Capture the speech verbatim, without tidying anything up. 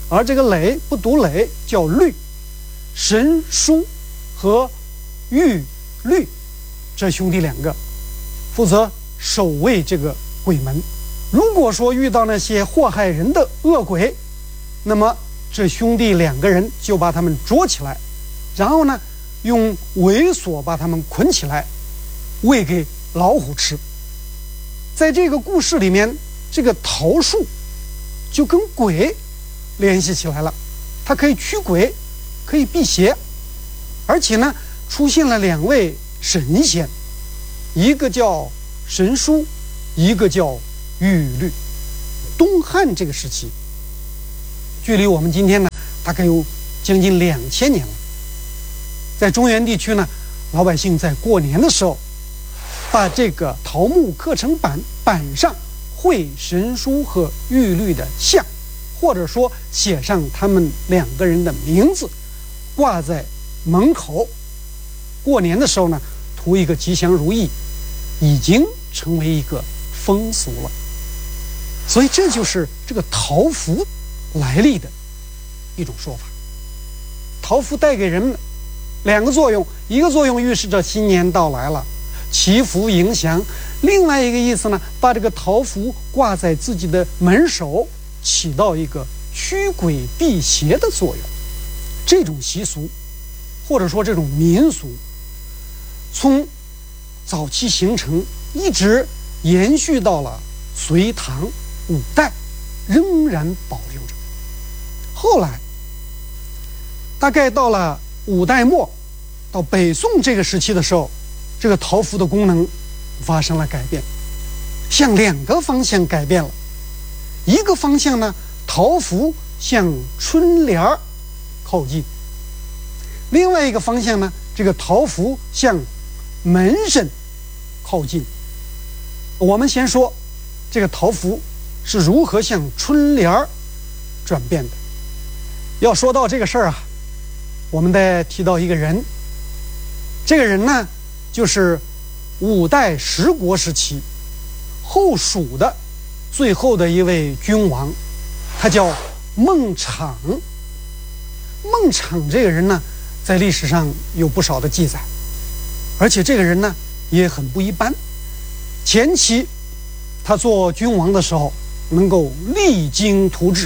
而这个诔不读诔叫律。神书和玉律这兄弟两个负责守卫这个鬼门。如果说遇到那些祸害人的恶鬼，那么这兄弟两个人就把他们捉起来，然后呢用猥琐把他们捆起来，喂给老虎吃。在这个故事里面，这个桃树就跟鬼联系起来了，它可以驱鬼，可以辟邪，而且呢出现了两位神仙，一个叫神书，一个叫玉律。东汉这个时期，距离我们今天呢大概有将近两千年了。在中原地区呢，老百姓在过年的时候，把这个桃木刻成板，板上绘神书和玉律的像，或者说写上他们两个人的名字，挂在门口。过年的时候呢，图一个吉祥如意，已经成为一个风俗了。所以这就是这个桃符来历的一种说法。桃符带给人们两个作用，一个作用预示着新年到来了，祈福迎祥；另外一个意思呢，把这个桃符挂在自己的门首，起到一个驱鬼辟邪的作用。这种习俗或者说这种民俗，从早期形成一直延续到了隋唐五代，仍然保留着。后来大概到了五代末到北宋这个时期的时候，这个桃符的功能发生了改变，向两个方向改变了。一个方向呢，桃符向春联儿靠近；另外一个方向呢，这个桃符向门神靠近。我们先说这个桃符是如何向春联儿转变的。要说到这个事儿啊，我们得提到一个人。这个人呢，就是五代十国时期后蜀的最后的一位君王，他叫孟昶。孟昶这个人呢，在历史上有不少的记载，而且这个人呢也很不一般。前期他做君王的时候，能够励精图治，